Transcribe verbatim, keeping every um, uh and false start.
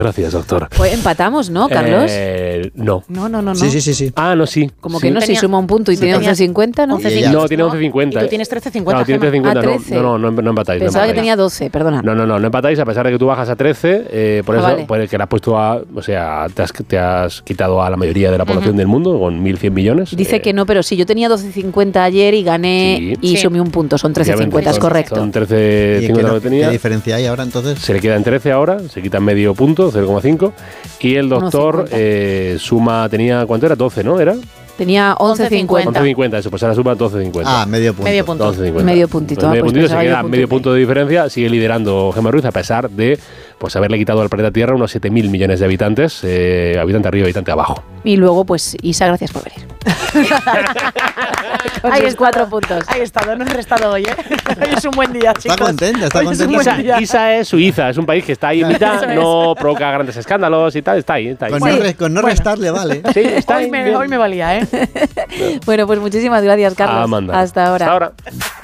Gracias, doctor. Pues empatamos, ¿no, Carlos? Eh, no. No, no, no, no. Sí, sí, sí, sí. Ah, no, sí. Como sí. que no, si suma un punto y Sí, tiene tenía once cincuenta, ¿no? once Y ella- cincuenta. No, tiene once cincuenta. Y tú tienes trece cincuenta. No, tiene Gemma. trece cincuenta. Ah, No, trece. no, no, no, no empatáis. no Pensaba que empatáis. tenía doce, perdona. No, no, no, no empatáis, a pesar de que tú bajas a trece, eh, por Ah, eso, vale. por el que le has puesto a, o sea, te has, te has quitado a la mayoría de la población del mundo con mil cien millones. Dice eh, que no, pero sí, yo tenía doce cincuenta ayer y gané Sí. y Sí. sumé un punto, son trece cincuenta, es son- correcto. Son trece ¿Y qué, cincuenta no- lo que tenía. qué diferencia hay ahora entonces? Se le queda en trece ahora, se quita medio punto, cero coma cinco. Y el doctor uno cincuenta. eh, suma, tenía, ¿cuánto era? doce, ¿no? ¿Era? Tenía once cincuenta. once cincuenta, eso, pues ahora suma doce cincuenta. Ah, medio punto. Medio punto. doce cincuenta. Medio puntito, Pues ah, medio pues puntito, se pensaba queda yo punto medio y punto de diferencia, sigue liderando Gemma Ruiz a pesar de pues haberle quitado al planeta Tierra unos siete mil millones de habitantes, eh, habitante arriba, habitante abajo. Y luego, pues, Isa, gracias por venir. Con Ahí sus está. cuatro puntos. Ahí está, no he restado hoy, ¿eh? Hoy es un buen día, chicos. Está contenta, está Hoy es un contenta. buen Isa, día. Isa es Suiza, es un país que está ahí en mitad, Eso es. no provoca grandes escándalos y tal, está ahí, está ahí. Con, Bueno, no, re- con no bueno. restarle, vale. Sí, está Hoy ahí. me, bien. hoy me valía, ¿eh? Bueno, pues muchísimas gracias, Carlos. Amanda. Hasta ahora. Hasta ahora.